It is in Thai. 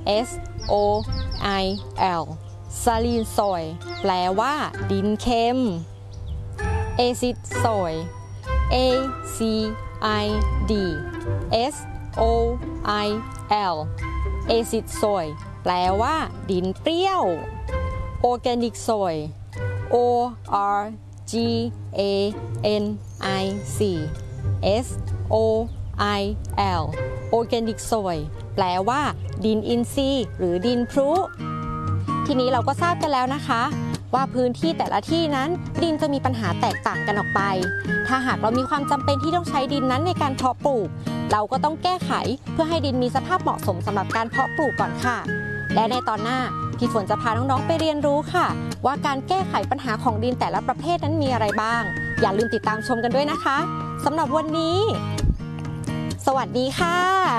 S O I L Saline Soil แปลว่าดินเค็ม Acid Soil A C I D S O I L Acid Soil แปลว่าดินเปรี้ยว Organic Soil O R G A N I C S O I L Organic Soil แปลว่าดินอินทรีย์หรือดินพรุทีนี้เราก็ทราบกันแล้วนะคะว่าพื้นที่แต่ละที่นั้นดินจะมีปัญหาแตกต่างกันออกไปถ้าหากเรามีความจำเป็นที่ต้องใช้ดินนั้นในการเพาะปลูกเราก็ต้องแก้ไขเพื่อให้ดินมีสภาพเหมาะสมสำหรับการเพาะปลูกก่อนค่ะและในตอนหน้าพี่ฝนจะพาน้องๆไปเรียนรู้ค่ะว่าการแก้ไขปัญหาของดินแต่ละประเภทนั้นมีอะไรบ้างอย่าลืมติดตามชมกันด้วยนะคะสำหรับวันนี้สวัสดีค่ะ